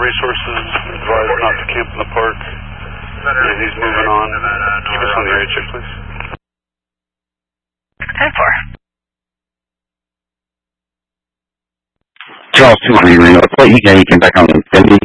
Resources advised not to camp in the park. And he's moving on. Keep us on the area check, please. 10-4. Charles 2 on your report. You came back on the 70.